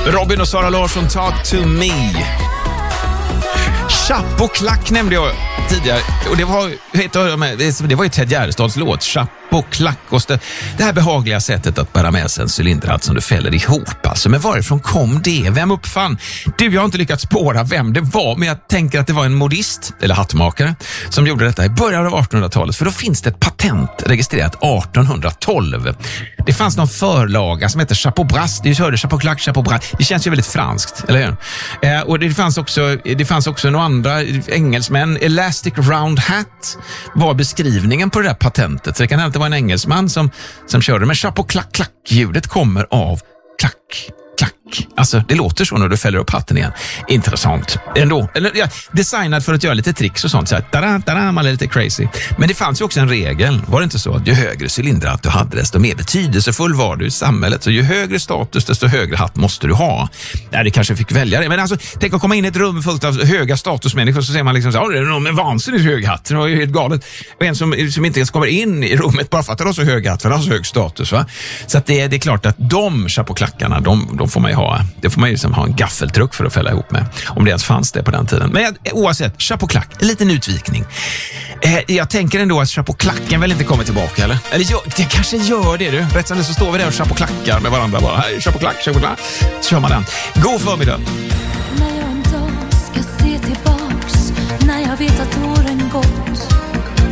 Robin och Sara Larsson, Talk to me. Chapp och klack nämnde jag tidigare. Och det var ju Ted Gärdestads låt. Chapp och klack. Och det här behagliga sättet att bära med sig en cylinderhatt som du fäller ihop. Alltså, men varifrån kom det? Vem uppfann? Jag har inte lyckats spåra vem det var. Men jag tänker att det var en modist, eller hattmakare, som gjorde detta i början av 1800-talet. För då finns det ett patent registrerat 1812. Det fanns någon förlaga som heter Chapeau Bras. Du hörde Chapeau Clac, Chapeau Bras. Det känns ju väldigt franskt, eller hur? Och det fanns också några andra engelsmän. Elastic Round Hat var beskrivningen på det där patentet. Så det kan hända att det var en engelsman som körde. Men Chapeau Clac, Clac, ljudet kommer av klack, klack. Alltså, det låter så när du fäller upp hatten igen. Intressant. Ändå. Designad för att göra lite tricks och sånt. Så här, tada, man är lite crazy. Men det fanns ju också en regel. Var det inte så att ju högre cylinderhatt du hade, desto mer betydelsefull var du i samhället. Så ju högre status, desto högre hatt måste du ha. Det kanske fick välja det. Men alltså, tänk att komma in i ett rum fullt av höga statusmänniskor, så ser man liksom så här, det är någon med vansinnigt hög hatt. Det var ju helt galet. Och en som inte ens kommer in i rummet bara för att det har så hög hatt, för det har så hög status, va? Så att det är klart att de chapeauklackarna, de får man ju ha. Det får man ju liksom ha en gaffeltruck för att fälla ihop med. Om det ens fanns det på den tiden. Men oavsett, chapeauklack, en liten utvikning. Jag tänker ändå att chapeauklacken väl inte kommer tillbaka, eller? Eller det kanske gör det, du. Rätt som det så står vi där och chapeauklackar med varandra bara. Hej, chapeauklack. Så kör man den. God förmiddag. När jag en dag ska se tillbaks, när jag vet att åren gått,